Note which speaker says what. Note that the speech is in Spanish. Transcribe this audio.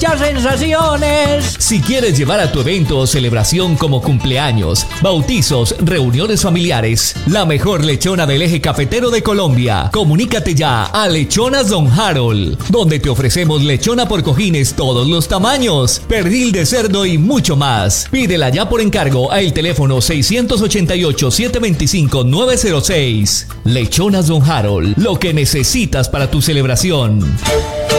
Speaker 1: ¡Muchas sensaciones!
Speaker 2: Si quieres llevar a tu evento o celebración como cumpleaños, bautizos, reuniones familiares, la mejor lechona del eje cafetero de Colombia. Comunícate ya a Lechonas Don Harold, donde te ofrecemos lechona por cojines todos los tamaños, pernil de cerdo y mucho más. Pídela ya por encargo al teléfono 688-725-906. Lechonas Don Harold, lo que necesitas para tu celebración.